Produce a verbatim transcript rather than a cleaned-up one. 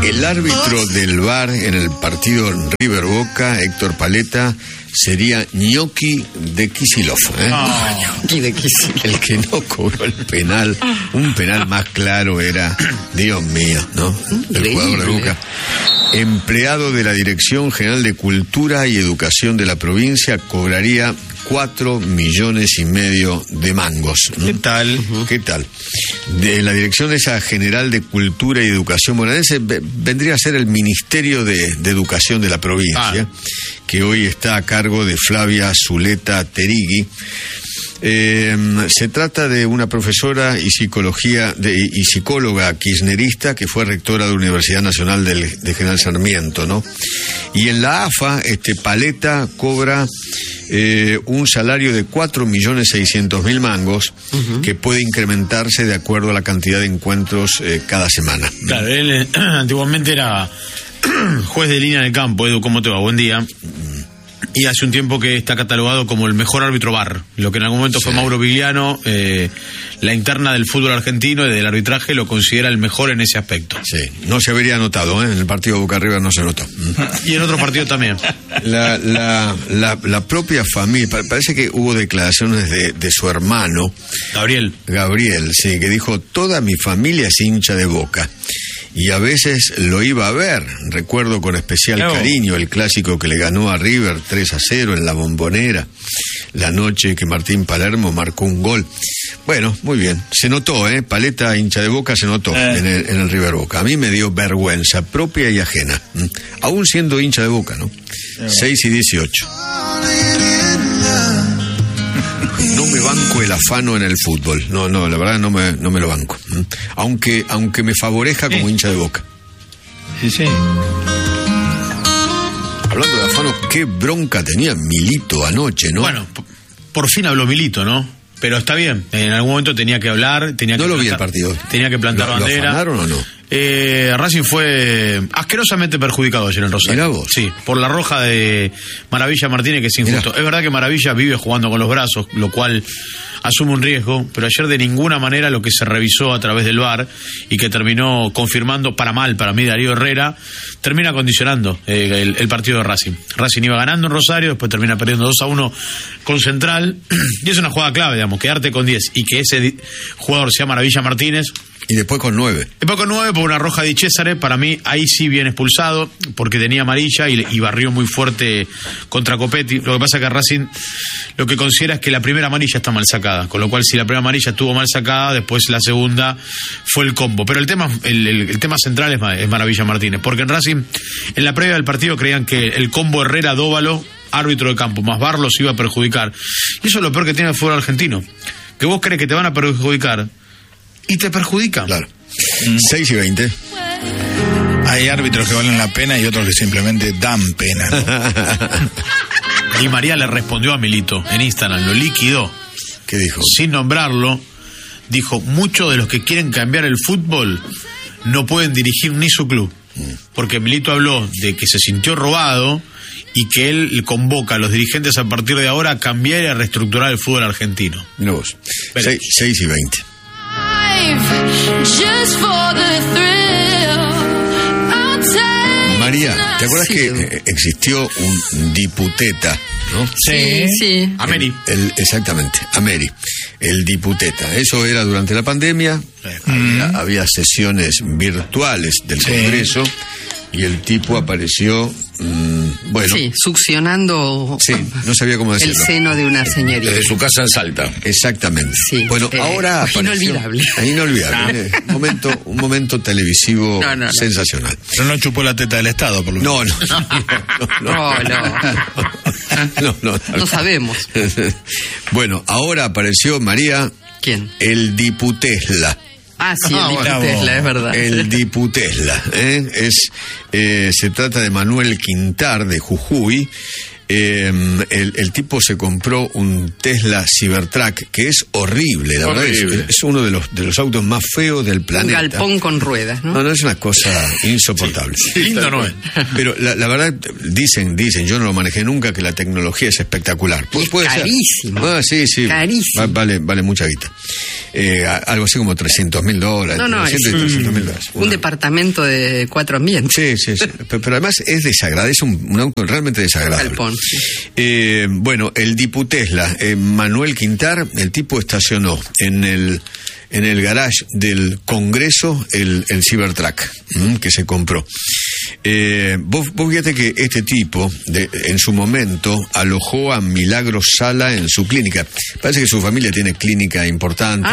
El árbitro del V A R en el partido River Boca, Héctor Paletta, sería Gnocchi de Kicillof. ¿eh? Oh, Gnocchi de Kicillof. El que no cobró el penal, un penal más claro era, Dios mío, ¿no? El jugador de Boca. Empleado de la Dirección General de Cultura y Educación de la provincia, cobraría cuatro millones y medio de mangos. ¿no? ¿Qué tal? Uh-huh. ¿Qué tal? De la Dirección esa General de Cultura y Educación bonaerense vendría a ser el Ministerio de, de Educación de la provincia, ah. que hoy está a cargo de Flavia Zuleta Terigui. Eh, se trata de una profesora y psicología de, y psicóloga kirchnerista que fue rectora de la Universidad Nacional del, de General Sarmiento, ¿no? Y en la A F A, este Paletta cobra eh, un salario de cuatro millones seiscientos mil mangos, uh-huh. que puede incrementarse de acuerdo a la cantidad de encuentros eh, cada semana. Claro, él eh, antiguamente era juez de línea en el campo. Edu, ¿cómo te va? Buen día. Y hace un tiempo que está catalogado como el mejor árbitro V A R. Lo que en algún momento sí. fue Mauro Vigliano, eh, la interna del fútbol argentino y del arbitraje lo considera el mejor en ese aspecto. Sí, no se habría notado, ¿eh? En el partido Boca River no se notó. Y en otro partido también. La, la, la, la propia familia, parece que hubo declaraciones de, de su hermano. Gabriel. Gabriel, sí, que dijo, toda mi familia es hincha de Boca. Y a veces lo iba a ver. Recuerdo con especial claro. cariño el clásico que le ganó a River tres a cero en la Bombonera, la noche que Martín Palermo marcó un gol. Bueno, muy bien. Se notó, ¿eh? Paletta, hincha de Boca, se notó eh. en, el, en el River Boca. A mí me dio vergüenza propia y ajena. ¿Mm? Aún siendo hincha de Boca, ¿no? Eh. seis y dieciocho. No me banco el afano en el fútbol. No, no, la verdad no me, no me lo banco. Aunque, aunque me favorezca como hincha de Boca. Sí, sí. Hablando de afano, qué bronca tenía Milito anoche, ¿no? Bueno, p- por fin habló Milito, ¿no? Pero está bien. En algún momento tenía que hablar, tenía no que lo plantar, vi el partido. Tenía que plantar ¿Lo, bandera. ¿Lo afanaron o no? Eh, Racing fue asquerosamente perjudicado ayer en Rosario. Mirá vos. Sí, por la roja de Maravilla Martínez, que es injusto. Mirá. Es verdad que Maravilla vive jugando con los brazos, lo cual asume un riesgo, pero ayer de ninguna manera lo que se revisó a través del V A R y que terminó confirmando para mal, para mí, Darío Herrera, termina condicionando eh, el, el partido de Racing. Racing iba ganando en Rosario, después termina perdiendo dos a uno con Central, y es una jugada clave, digamos, quedarte con diez y que ese di- jugador sea Maravilla Martínez. Y después con nueve. Después con nueve por una roja de César, para mí ahí sí bien expulsado, porque tenía amarilla y, y barrió muy fuerte contra Copetti. Lo que pasa es que Racing lo que considera es que la primera amarilla está mal sacada, con lo cual si la primera amarilla estuvo mal sacada, después la segunda fue el combo. Pero el tema el, el, el tema central es, es Maravilla Martínez, porque en Racing, en la previa del partido creían que el combo Herrera-Dóvalo, árbitro de campo, más V A R los iba a perjudicar. Y eso es lo peor que tiene el fútbol argentino, que vos crees que te van a perjudicar y te perjudica. Claro. Mm. seis y veinte. Hay árbitros que valen la pena y otros que simplemente dan pena, ¿no? Y María le respondió a Milito en Instagram, lo liquidó. ¿Qué dijo? Sin nombrarlo, dijo, muchos de los que quieren cambiar el fútbol no pueden dirigir ni su club. Mm. Porque Milito habló de que se sintió robado y que él convoca a los dirigentes a partir de ahora a cambiar y a reestructurar el fútbol argentino. Mira vos. seis y veinte. María, ¿te acuerdas sí. que existió un diputeta, ¿no? Sí, sí. Ameri. El, el, exactamente, Ameri, el diputeta. Eso era durante la pandemia, mm. había, había sesiones virtuales del sí. Congreso y el tipo apareció, mmm, bueno... Sí, succionando sí, no sabía cómo decirlo. El seno de una señorita. Desde su casa en Salta. Exactamente. Sí, bueno, eh, ahora apareció... Inolvidable. Inolvidable. un, momento, un momento televisivo no, no, no. sensacional. Pero no chupó la teta del Estado, por lo menos. No, no. No, no. No, no, no, no, no, no sabemos. Bueno, ahora apareció, María... ¿Quién? El diputesla. Ah, sí, el ah, Diputesla, es verdad. El Diputesla, ¿eh? Es, eh, se trata de Manuel Quintar, de Jujuy, Eh, el, el tipo se compró un Tesla Cybertruck que es horrible, la horrible. verdad es, es uno de los de los autos más feos del planeta. Un galpón con ruedas, ¿no? No, no, es una cosa insoportable. Sí, sí, lindo no es. Pero la, la verdad, dicen, dicen, yo no lo manejé nunca, que la tecnología es espectacular. Es ¿Puede carísimo. Ser? Ah, sí, sí. Carísimo. Vale, vale mucha guita. Eh, algo así como trescientos mil dólares. No, no, es trescientos mil dólares. Un departamento de cuatro ambientes. Sí, sí, sí. Pero, pero además es desagradable, es un, un auto realmente desagradable. Galpón, sí. Eh, bueno, el Diputesla, eh, Manuel Quintar, el tipo estacionó en el en el garage del Congreso el, el Cybertruck ¿m? que se compró. Eh, vos, vos fíjate que este tipo, de, en su momento, alojó a Milagros Sala en su clínica. Parece que su familia tiene clínica importante.